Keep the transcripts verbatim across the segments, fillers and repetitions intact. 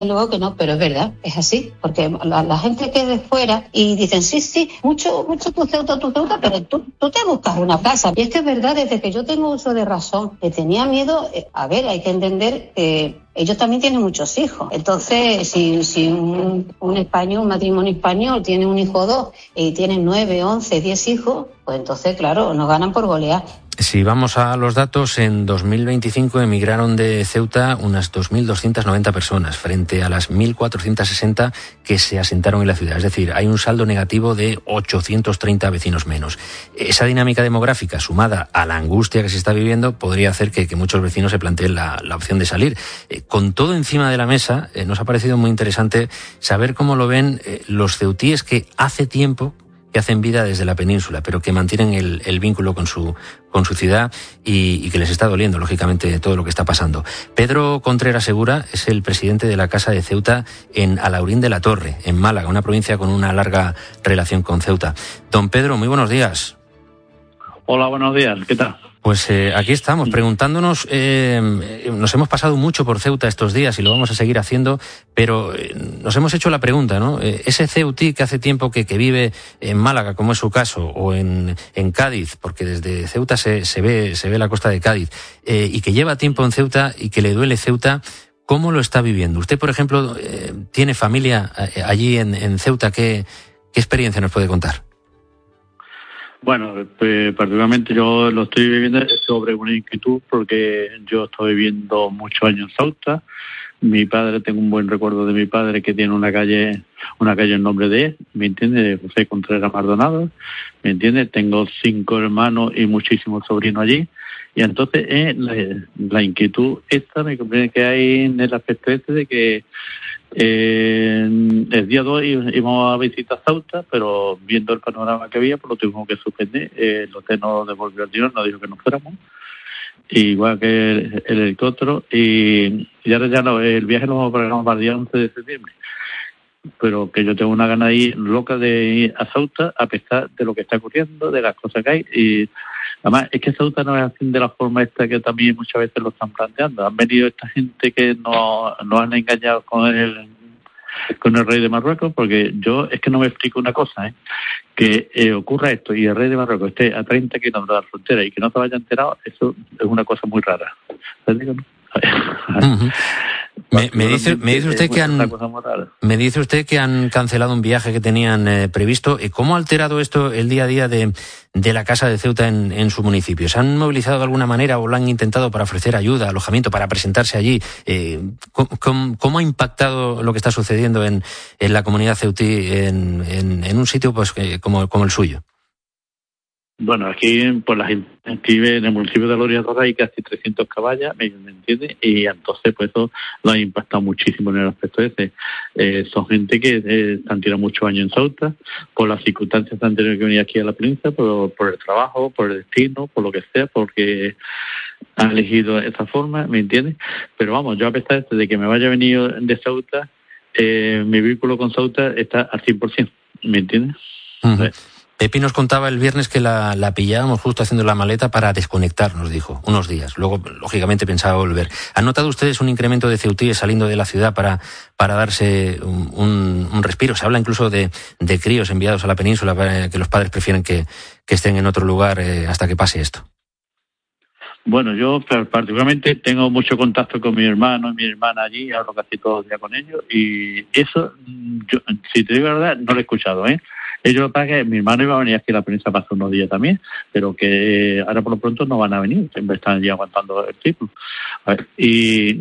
Luego que no, pero es verdad, es así, porque la, la gente que es de fuera y dicen, sí, sí, mucho, mucho tu Ceuta, tu Ceuta, pero tú, tú te buscas una casa. Y es que es verdad, desde que yo tengo uso de razón, que tenía miedo, eh, a ver, hay que entender que ellos también tienen muchos hijos. Entonces, si, si un, un español, un matrimonio español, tiene un hijo o dos, y tienen nueve, once, diez hijos, pues entonces, claro, nos ganan por golear. Si vamos a los datos, en dos mil veinticinco emigraron de Ceuta unas dos mil doscientas noventa personas frente a las mil cuatrocientas sesenta que se asentaron en la ciudad. Es decir, hay un saldo negativo de ochocientos treinta vecinos menos. Esa dinámica demográfica, sumada a la angustia que se está viviendo, podría hacer que, que muchos vecinos se planteen la, la opción de salir. Eh, con todo encima de la mesa, eh, nos ha parecido muy interesante saber cómo lo ven eh, los ceutíes que hace tiempo que hacen vida desde la península, pero que mantienen el, el vínculo con su con su ciudad y, y que les está doliendo, lógicamente, todo lo que está pasando. Pedro Contreras Segura es el presidente de la Casa de Ceuta en Alhaurín de la Torre, en Málaga, una provincia con una larga relación con Ceuta. Don Pedro, muy buenos días. Hola, buenos días, ¿qué tal? Pues eh, aquí estamos, preguntándonos, eh, nos hemos pasado mucho por Ceuta estos días y lo vamos a seguir haciendo, pero eh, nos hemos hecho la pregunta, ¿no? Eh, ese ceutí que hace tiempo que, que vive en Málaga, como es su caso, o en, en Cádiz, porque desde Ceuta se, se ve se ve la costa de Cádiz, eh, y que lleva tiempo en Ceuta y que le duele Ceuta, ¿cómo lo está viviendo? Usted, por ejemplo, eh, tiene familia allí en, en Ceuta, ¿qué, qué experiencia nos puede contar? Bueno, pues particularmente yo lo estoy viviendo sobre una inquietud porque yo estoy viviendo muchos años en Ceuta. Mi padre, tengo un buen recuerdo de mi padre que tiene una calle, una calle en nombre de él, ¿me entiende? José Contreras Maldonado, ¿me entiende? Tengo cinco hermanos y muchísimos sobrinos allí. Y entonces eh, la, la inquietud esta me comprende que hay en el aspecto este de que Eh, el día dos íbamos a visitar Ceuta, pero viendo el panorama que había, pues lo tuvimos que suspender. Eh, el hotel nos devolvió el dinero, nos dijo que nos fuéramos, igual que el, el helicóptero, y, y ahora ya no, el viaje lo vamos a programar para el día once de septiembre. Pero que yo tengo una gana ahí loca de ir a Ceuta, a pesar de lo que está ocurriendo, de las cosas que hay, y además es que Ceuta no es así de la forma esta que también muchas veces lo están planteando. Han venido esta gente que nos no han engañado con el con el rey de Marruecos, porque yo es que no me explico una cosa, ¿eh? que eh, ocurra esto y el rey de Marruecos esté a treinta kilómetros de la frontera y que no se haya enterado, eso es una cosa muy rara. ¿Sabes? Uh-huh. Me, me dice me dice usted que han me dice usted que han cancelado un viaje que tenían eh, previsto. ¿Cómo ha alterado esto el día a día de, de la Casa de Ceuta en, en su municipio? ¿Se han movilizado de alguna manera o lo han intentado para ofrecer ayuda, alojamiento, para presentarse allí? Eh, ¿cómo, ¿Cómo ha impactado lo que está sucediendo en, en la comunidad ceutí en, en, en un sitio pues eh, como, como el suyo? Bueno, aquí por la gente que vive en el municipio de Loria Torres hay casi trescientos caballas, ¿me entiendes? Y entonces pues eso lo ha impactado muchísimo en el aspecto ese. Eh, son gente que eh, han tirado muchos años en Ceuta, por las circunstancias han tenido que venir aquí a la provincia, por, por el trabajo, por el destino, por lo que sea, porque han elegido esa forma, ¿me entiendes? Pero vamos, yo a pesar de que me vaya a venir de Ceuta, eh, mi vínculo con Ceuta está al cien por ciento, ¿me entiendes? Uh-huh. ¿Ves? Pepi nos contaba el viernes que la, la pillábamos justo haciendo la maleta para desconectar, nos dijo, unos días. Luego, lógicamente, pensaba volver. ¿Han notado ustedes un incremento de ceutíes saliendo de la ciudad para, para darse un, un, un respiro? Se habla incluso de, de críos enviados a la península para que los padres prefieren que, que estén en otro lugar eh, hasta que pase esto. Bueno, yo particularmente tengo mucho contacto con mi hermano y mi hermana allí, hablo casi todos los días con ellos, y eso, yo, si te digo la verdad, no lo he escuchado, ¿eh? Ellos lo que pasa es que mi hermano iba a venir aquí a la prensa para hace unos días también, pero que ahora por lo pronto no van a venir, siempre están ya aguantando el tipo. Y,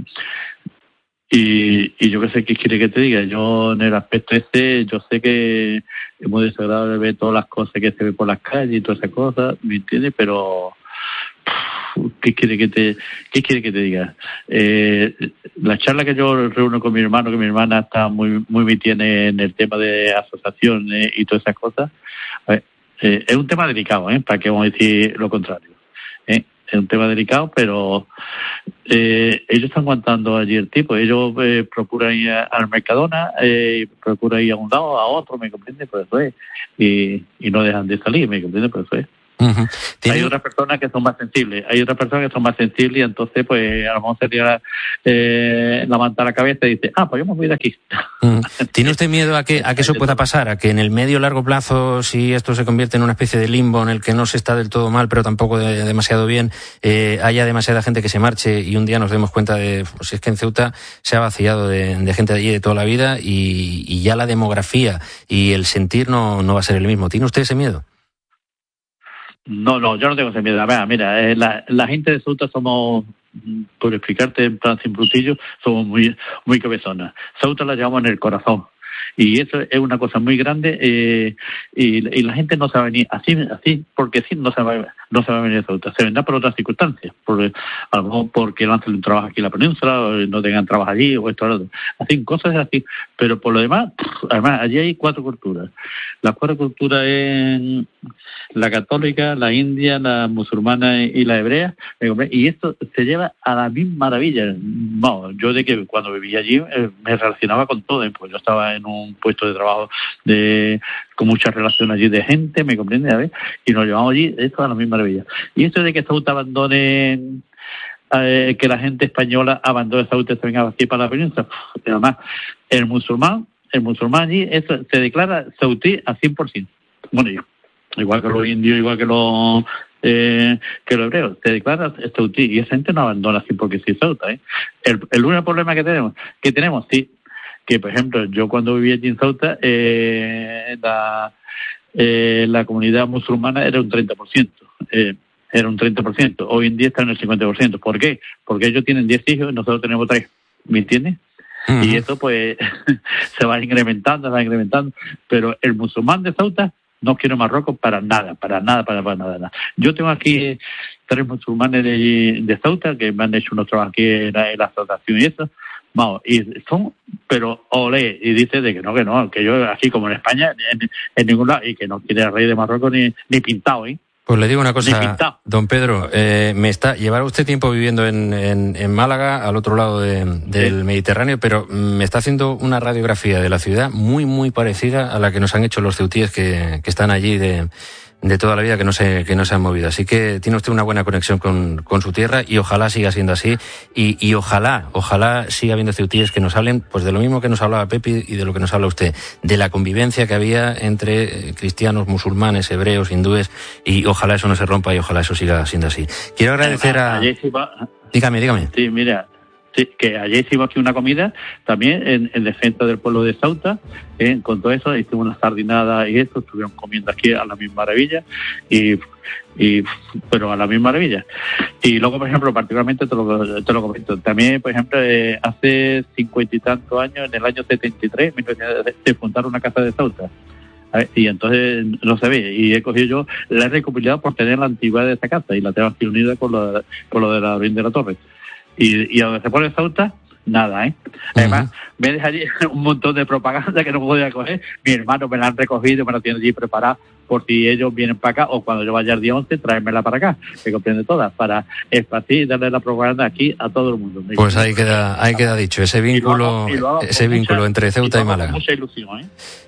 y, y yo qué sé qué quiere que te diga, yo en el aspecto este, yo sé que es muy desagradable ver todas las cosas que se ven por las calles y todas esas cosas, ¿me entiendes? Pero ¿qué quiere que te qué quiere que te diga? Eh, la charla que yo reúno con mi hermano, que mi hermana está muy muy metida en el tema de asociaciones y todas esas cosas, eh, eh, es un tema delicado, ¿eh? Para que vamos a decir lo contrario, ¿eh? Es un tema delicado, pero eh, ellos están aguantando allí el tipo. Ellos eh, procuran ir al Mercadona, eh, procuran ir a un lado, a otro, ¿me comprende? Por eso es. Y, y no dejan de salir, ¿me comprende? Por eso es. Uh-huh. Hay otras personas que son más sensibles, hay otras personas que son más sensibles y entonces pues a lo mejor se tira eh, la manta a la cabeza y dice, ah, pues yo me voy de aquí. Uh-huh. ¿Tiene usted miedo a que, a que eso pueda pasar? ¿A que en el medio o largo plazo, si esto se convierte en una especie de limbo en el que no se está del todo mal, pero tampoco de, demasiado bien, eh, haya demasiada gente que se marche y un día nos demos cuenta de, pues es que en Ceuta se ha vaciado de, de gente de allí de toda la vida y, y ya la demografía y el sentir no, no va a ser el mismo? ¿Tiene usted ese miedo? No, no, yo no tengo ese miedo. A ver, mira, eh, la, la gente de Ceuta somos, por explicarte en plan sin brutillo, somos muy muy cabezonas. Ceuta la llevamos en el corazón. Y eso es una cosa muy grande eh, y, y la gente no se va a venir así, así porque sí, no se va, no se va a venir a Ceuta. Se vendrá por otras circunstancias, porque, a lo mejor porque no hacen un trabajo aquí en la península, o no tengan trabajo allí, o esto o lo otro. Hacen cosas así. Pero por lo demás, además, allí hay cuatro culturas. Las cuatro culturas es la católica, la india, la musulmana y la hebrea. Y esto se lleva a la misma maravilla. No, yo de que cuando vivía allí eh, me relacionaba con todo, pues yo estaba en un puesto de trabajo de con mucha relación allí de gente, me comprende, a ver, y nos llevamos allí, esto es la misma maravilla. Y esto de que Ceuta abandone, eh, que la gente española abandone Ceuta y se venga aquí para la península, además, el musulmán, el musulmán allí eso, se declara ceutí al cien por ciento. Bueno, yo, igual que los indios, igual que los eh, que los hebreos, se declara ceutí, y esa gente no abandona así porque sí Ceuta, ¿eh? El, el único problema que tenemos, que tenemos, sí, que por ejemplo yo cuando vivía allí en Ceuta eh, la, eh, la comunidad musulmana era un treinta por ciento, eh, era un treinta por ciento, hoy en día está en el cincuenta por ciento. ¿Por qué? Porque ellos tienen diez hijos y nosotros tenemos tres, ¿me entiendes? Uh-huh. Y eso pues se va incrementando, se va incrementando, pero el musulmán de Ceuta no quiere Marruecos para nada, para nada, para, para nada, nada. Yo tengo aquí tres musulmanes de, de Ceuta que me han hecho unos trabajos aquí en la, en la asociación y eso. Vamos, y son, pero olé, y dice de que no, que no, que yo aquí como en España, en, en ningún lado, y que no quiere el rey de Marruecos ni, ni pintado, ¿eh? Pues le digo una cosa, don Pedro, eh, me está llevará usted tiempo viviendo en, en, en Málaga, al otro lado de, del sí. Mediterráneo, pero me está haciendo una radiografía de la ciudad muy, muy parecida a la que nos han hecho los ceutíes que, que están allí de... de toda la vida que no se que no se han movido. Así que tiene usted una buena conexión con, con su tierra y ojalá siga siendo así y, y ojalá, ojalá siga habiendo ceutíes que nos hablen pues de lo mismo que nos hablaba Pepi y de lo que nos habla usted, de la convivencia que había entre cristianos, musulmanes, hebreos, hindúes, y ojalá eso no se rompa y ojalá eso siga siendo así. Quiero agradecer a... Dígame, dígame. Sí, mira... Sí, que ayer hicimos aquí una comida también en, en defensa del pueblo de Ceuta, eh, con todo eso hicimos una sardinada y esto, estuvieron comiendo aquí a la misma maravilla, y, y pero a la misma maravilla. Y luego, por ejemplo, particularmente te lo, te lo comento, también, por ejemplo, eh, hace cincuenta y tantos años, en el año setenta y tres, se fundaron una casa de Ceuta. Y entonces no se ve, y he cogido yo, la he recopilado por tener la antigüedad de esa casa y la tengo aquí unida con lo, con lo de la Virgen de la Torre. Y, y a donde se pone Ceuta, nada, ¿eh? Además, uh-huh. me deja allí un montón de propaganda que no podía coger. Mi hermano me la han recogido, me la tiene allí preparada por si ellos vienen para acá, o cuando yo vaya el día once, tráemela para acá, que comprende todas, para esparcir y darle la propaganda aquí a todo el mundo. Pues ahí queda, ahí queda dicho, ese vínculo, y lo hago, y lo hago ese vínculo mucha, entre Ceuta y, y Málaga. Mucha ilusión, ¿eh?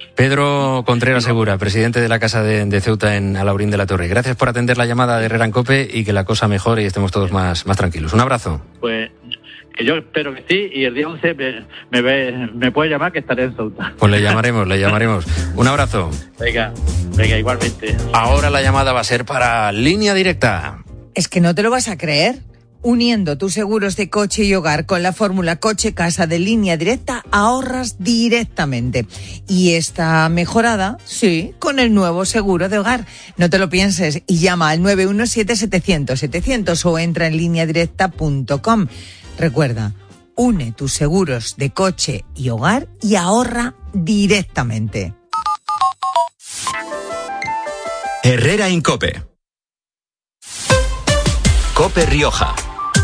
Pedro Contreras Segura, presidente de la Casa de, de Ceuta en Alhaurín de la Torre. Gracias por atender la llamada de Herrera en COPE y que la cosa mejore y estemos todos más, más tranquilos. Un abrazo. Pues que yo espero que sí, y el día once me, me, ve, me puede llamar, que estaré en Ceuta. Pues le llamaremos, le llamaremos. Un abrazo. Venga, venga, igualmente. Ahora la llamada va a ser para Línea Directa. Es que no te lo vas a creer. Uniendo tus seguros de coche y hogar con la fórmula coche-casa de Línea Directa, ahorras directamente. Y está mejorada, sí, con el nuevo seguro de hogar. No te lo pienses y llama al nueve uno siete, setecientos, setecientos o entra en línea directa punto com. Recuerda, une tus seguros de coche y hogar y ahorra directamente. Herrera en COPE. COPE Rioja.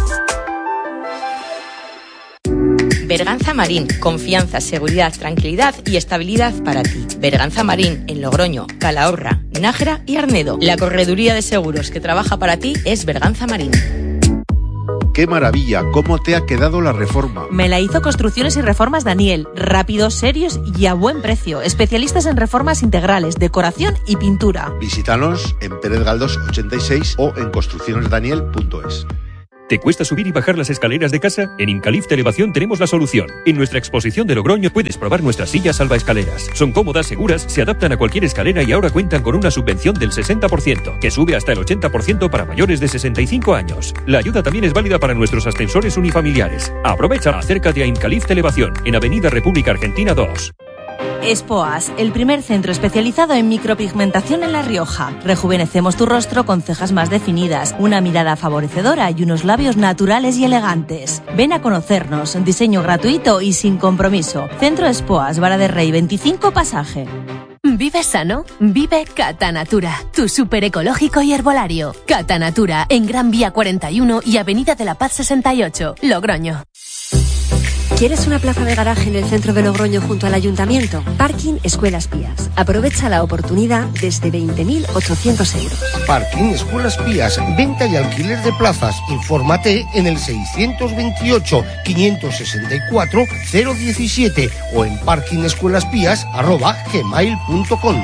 Berganza Marín, confianza, seguridad, tranquilidad y estabilidad para ti. Berganza Marín, en Logroño, Calahorra, Nájera y Arnedo. La correduría de seguros que trabaja para ti es Berganza Marín. ¡Qué maravilla! ¿Cómo te ha quedado la reforma? Me la hizo Construcciones y Reformas Daniel. Rápidos, serios y a buen precio. Especialistas en reformas integrales, decoración y pintura. Visítanos en Pérez Galdós ochenta y seis o en construcciones daniel punto es. ¿Te cuesta subir y bajar las escaleras de casa? En Incalift Elevación tenemos la solución. En nuestra exposición de Logroño puedes probar nuestras sillas salvaescaleras. Son cómodas, seguras, se adaptan a cualquier escalera y ahora cuentan con una subvención del sesenta por ciento, que sube hasta el ochenta por ciento para mayores de sesenta y cinco años. La ayuda también es válida para nuestros ascensores unifamiliares. Aprovecha, acércate a Incalift Elevación, en Avenida República Argentina dos. Espoas, el primer centro especializado en micropigmentación en La Rioja. Rejuvenecemos tu rostro con cejas más definidas, una mirada favorecedora y unos labios naturales y elegantes. Ven a conocernos, diseño gratuito y sin compromiso. Centro Espoas, Vara de Rey veinticinco, Pasaje. Vive sano, vive Catanatura, tu súper ecológico y herbolario. Catanatura, en Gran Vía cuarenta y uno y Avenida de la Paz sesenta y ocho, Logroño. ¿Quieres una plaza de garaje en el centro de Logroño junto al ayuntamiento? Parking Escuelas Pías. Aprovecha la oportunidad desde veinte mil ochocientos euros. Parking Escuelas Pías. Venta y alquiler de plazas. Infórmate en el seiscientos veintiocho, quinientos sesenta y cuatro, cero diecisiete o en parkingescuelaspías arroba gmail punto com.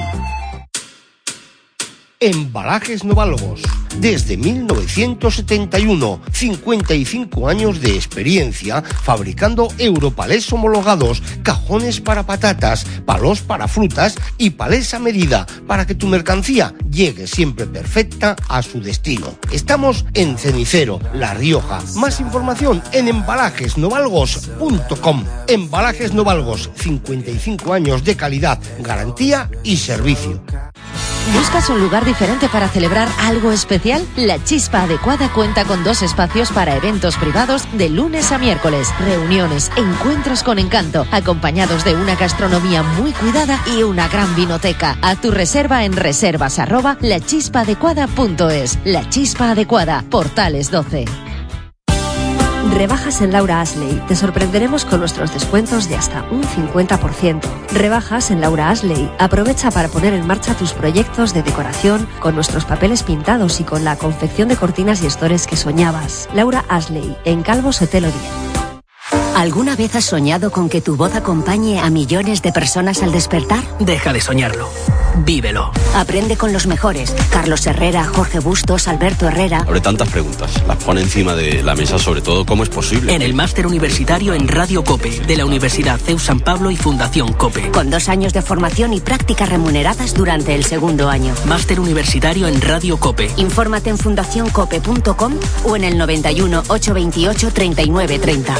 Embalajes Novalgos. Desde mil novecientos setenta y uno, cincuenta y cinco años de experiencia fabricando europalés homologados, cajones para patatas, palos para frutas y palés a medida para que tu mercancía llegue siempre perfecta a su destino. Estamos en Cenicero, La Rioja. Más información en embalajes novalgos punto com. Embalajes Novalgos, cincuenta y cinco años de calidad, garantía y servicio. ¿Buscas un lugar diferente para celebrar algo especial? La Chispa Adecuada cuenta con dos espacios para eventos privados de lunes a miércoles, reuniones, encuentros con encanto, acompañados de una gastronomía muy cuidada y una gran vinoteca. Haz tu reserva en reservas arroba la chispa adecuada punto es. La Chispa Adecuada, Portales doce. Rebajas en Laura Ashley. Te sorprenderemos con nuestros descuentos de hasta un cincuenta por ciento. Rebajas en Laura Ashley. Aprovecha para poner en marcha tus proyectos de decoración con nuestros papeles pintados y con la confección de cortinas y estores que soñabas. Laura Ashley, en Calvo Sotelo diez. ¿Alguna vez has soñado con que tu voz acompañe a millones de personas al despertar? Deja de soñarlo. Vívelo. Aprende con los mejores. Carlos Herrera, Jorge Bustos, Alberto Herrera. Abre tantas preguntas. Las pone encima de la mesa, sobre todo, ¿cómo es posible? En el máster universitario en Radio COPE, de la Universidad C E U San Pablo y Fundación COPE. Con dos años de formación y prácticas remuneradas durante el segundo año. Máster universitario en Radio COPE. Infórmate en fundación cope punto com o en el noventa y uno, ochocientos veintiocho, treinta y nueve treinta.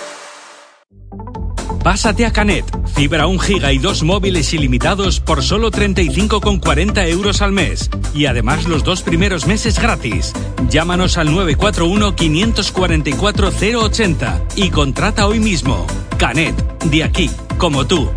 Pásate a Canet. Fibra un giga y dos móviles ilimitados por solo treinta y cinco con cuarenta euros al mes. Y además los dos primeros meses gratis. Llámanos al nueve cuatro uno, cinco cuatro cuatro, cero ochenta y contrata hoy mismo. Canet, de aquí, como tú.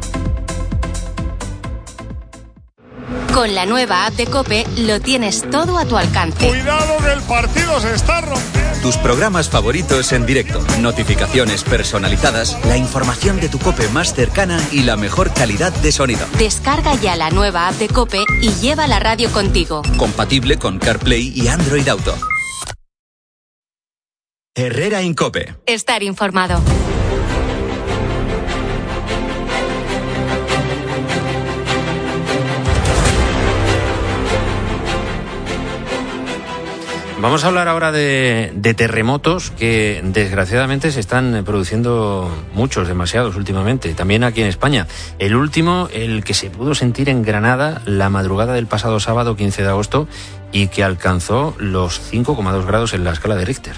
Con la nueva app de COPE lo tienes todo a tu alcance. ¡Cuidado que el partido se está rompiendo! Tus programas favoritos en directo, notificaciones personalizadas, la información de tu COPE más cercana y la mejor calidad de sonido. Descarga ya la nueva app de COPE y lleva la radio contigo. Compatible con CarPlay y Android Auto. Herrera en COPE. Estar informado. Vamos a hablar ahora de, de terremotos que desgraciadamente se están produciendo muchos, demasiados últimamente, también aquí en España. El último, el que se pudo sentir en Granada la madrugada del pasado sábado quince de agosto y que alcanzó los cinco coma dos grados en la escala de Richter.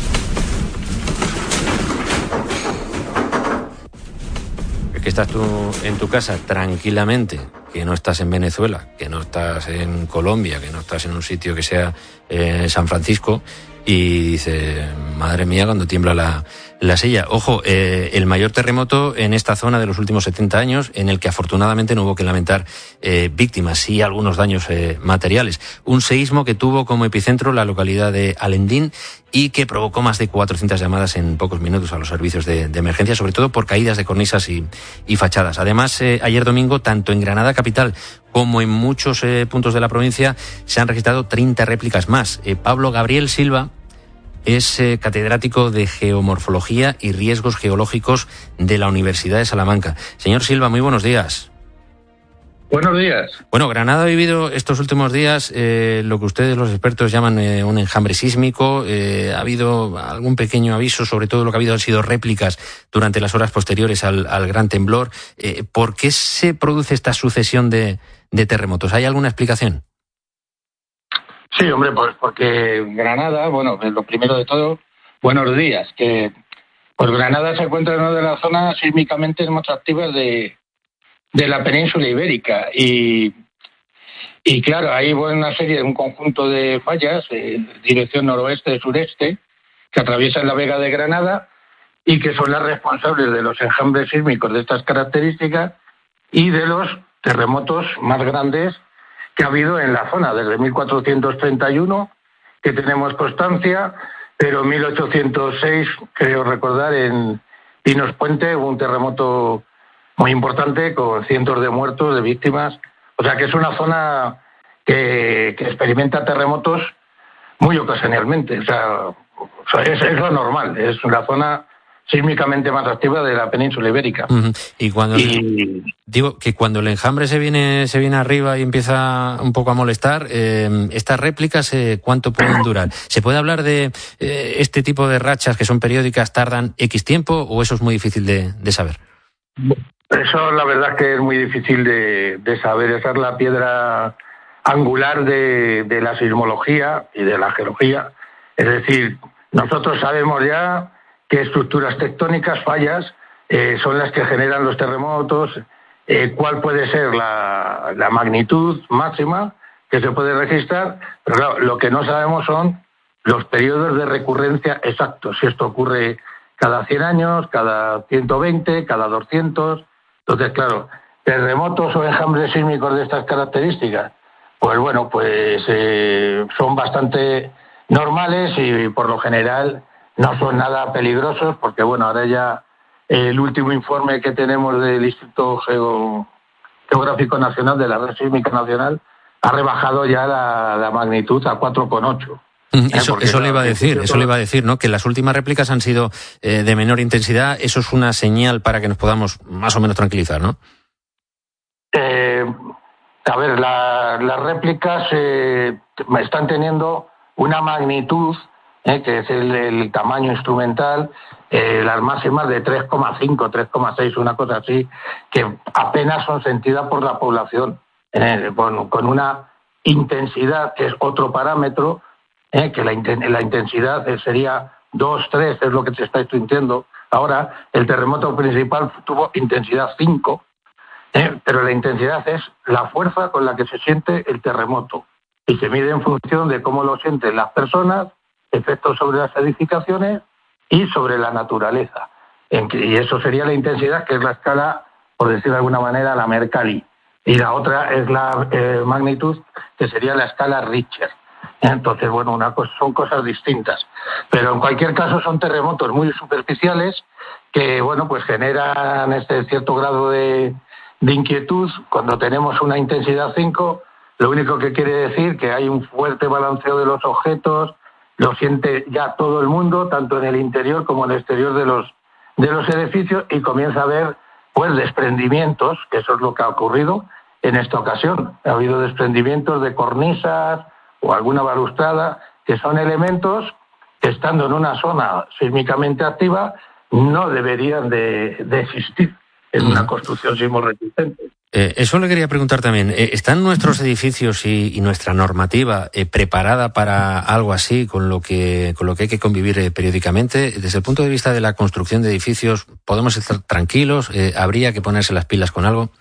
Es que estás tú en tu casa tranquilamente, que no estás en Venezuela, que no estás en Colombia, que no estás en un sitio que sea eh, San Francisco, y dice, madre mía, cuando tiembla la, la silla. Ojo, eh, el mayor terremoto en esta zona de los últimos setenta años, en el que afortunadamente no hubo que lamentar eh, víctimas, sí algunos daños eh, materiales. Un seísmo que tuvo como epicentro la localidad de Alendín y que provocó más de cuatrocientas llamadas en pocos minutos a los servicios de, de emergencia, sobre todo por caídas de cornisas y, y fachadas. Además, eh, ayer domingo, tanto en Granada capital como en muchos eh, puntos de la provincia, se han registrado treinta réplicas más. Eh, Pablo Gabriel Silva es eh, catedrático de Geomorfología y Riesgos Geológicos de la Universidad de Salamanca. Señor Silva, muy buenos días. Buenos días. Bueno, Granada ha vivido estos últimos días eh, lo que ustedes, los expertos, llaman eh, un enjambre sísmico. Eh, ha habido algún pequeño aviso, sobre todo lo que ha habido han sido réplicas durante las horas posteriores al, al gran temblor. Eh, ¿Por qué se produce esta sucesión de, de terremotos? ¿Hay alguna explicación? Sí, hombre, pues porque Granada, bueno, lo primero de todo, buenos días, que pues Granada se encuentra en una de las zonas sísmicamente más activas de de la península ibérica y, y claro, hay una serie, un conjunto de fallas en dirección noroeste-sureste que atraviesan la Vega de Granada y que son las responsables de los enjambres sísmicos de estas características y de los terremotos más grandes que ha habido en la zona desde mil cuatrocientos treinta y uno, que tenemos constancia, pero en mil ochocientos seis, creo recordar, en Pinos Puente hubo un terremoto muy importante, con cientos de muertos, de víctimas. O sea que es una zona que, que experimenta terremotos muy ocasionalmente. O sea, o sea es, es lo normal. Es una zona sísmicamente más activa de la península ibérica. Uh-huh. Y cuando y... digo que cuando el enjambre se viene se viene arriba y empieza un poco a molestar, eh, estas réplicas, eh, ¿cuánto pueden durar? ¿Se puede hablar de eh, este tipo de rachas que son periódicas, tardan X tiempo, o eso es muy difícil de, de saber? Eso la verdad es que es muy difícil de, de saber. Esa es la piedra angular de, de la sismología y de la geología. Es decir, nosotros sabemos ya qué estructuras tectónicas, fallas, eh, son las que generan los terremotos, eh, cuál puede ser la, la magnitud máxima que se puede registrar, pero claro, lo que no sabemos son los periodos de recurrencia exactos, si esto ocurre cada cien años, cada ciento veinte, cada doscientos. Entonces, claro, terremotos o enjambres sísmicos de estas características, pues bueno, pues eh, son bastante normales y por lo general no son nada peligrosos, porque bueno, ahora ya el último informe que tenemos del Instituto Geo, Geográfico Nacional, de la Red Sísmica Nacional, ha rebajado ya la, la magnitud a cuatro coma ocho. Eso, eso le iba a decir, eso le iba a decir, ¿no? Que las últimas réplicas han sido eh, de menor intensidad. Eso es una señal para que nos podamos más o menos tranquilizar, ¿no? Eh, a ver, la, las réplicas eh, están teniendo una magnitud, eh, que es el, el tamaño instrumental, eh, las máximas de tres coma cinco, tres coma seis, una cosa así, que apenas son sentidas por la población, eh, con, con una intensidad que es otro parámetro. Eh, que la, la intensidad sería dos, tres, es lo que te está sintiendo. Ahora, el terremoto principal tuvo intensidad cinco, eh, pero la intensidad es la fuerza con la que se siente el terremoto. Y se mide en función de cómo lo sienten las personas, efectos sobre las edificaciones y sobre la naturaleza. En que, y eso sería la intensidad, que es la escala, por decir de alguna manera, la Mercalli. Y la otra es la eh, magnitud, que sería la escala Richter. Entonces, bueno, una cosa, son cosas distintas. Pero en cualquier caso son terremotos muy superficiales que, bueno, pues generan este cierto grado de, de inquietud. Cuando tenemos una intensidad cinco, lo único que quiere decir que hay un fuerte balanceo de los objetos, lo siente ya todo el mundo, tanto en el interior como en el exterior de los, de los edificios, y comienza a haber, pues, desprendimientos, que eso es lo que ha ocurrido en esta ocasión. Ha habido desprendimientos de cornisas o alguna balustrada, que son elementos que, estando en una zona sísmicamente activa, no deberían de, de existir en una construcción sismorresistente. Eh, eso le quería preguntar también. Eh, ¿Están nuestros edificios y, y nuestra normativa eh, preparada para algo así, con lo que con lo que hay que convivir eh, periódicamente? Desde el punto de vista de la construcción de edificios, ¿podemos estar tranquilos? Eh, ¿Habría que ponerse las pilas con algo?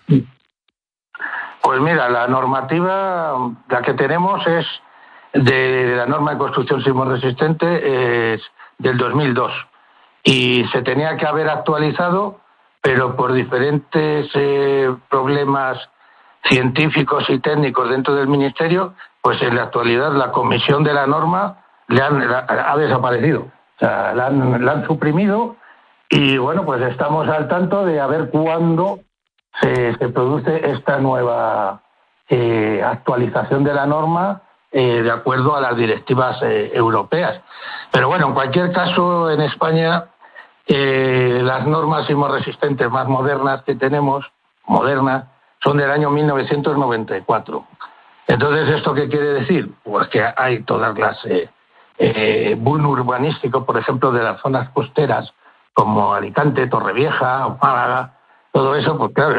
Pues mira, la normativa, la que tenemos es de la norma de construcción sismorresistente, es del dos mil dos, y se tenía que haber actualizado, pero por diferentes eh, problemas científicos y técnicos dentro del Ministerio, pues en la actualidad la comisión de la norma le han, la, ha desaparecido. O sea, la han, la han suprimido, y bueno, pues estamos al tanto de a ver cuándo se, se produce esta nueva eh, actualización de la norma eh, de acuerdo a las directivas eh, europeas. Pero bueno, en cualquier caso, en España, eh, las normas sismorresistentes más modernas que tenemos, modernas, son del año mil novecientos noventa y cuatro. Entonces, ¿esto qué quiere decir? Pues que hay todas las eh, eh, boom urbanístico, por ejemplo, de las zonas costeras, como Alicante, Torrevieja o Málaga, todo eso, pues claro,